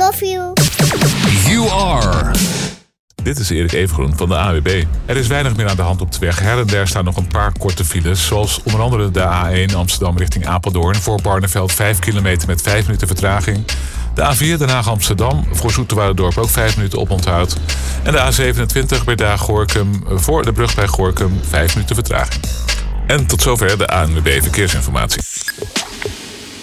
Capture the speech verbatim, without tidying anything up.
love you. You are. Dit is Erik Evengroen van de A W B. Er is weinig meer aan de hand op de weg. Her en der staan nog een paar korte files. Zoals onder andere de A één Amsterdam richting Apeldoorn. Voor Barneveld vijf kilometer met vijf minuten vertraging. De A vier Den Haag-Amsterdam voor Zoeterwoudendorp ook vijf minuten oponthoud. En de A zevenentwintig Breda-Gorinchem voor de brug bij Gorinchem vijf minuten vertraging. En tot zover de A N W B Verkeersinformatie.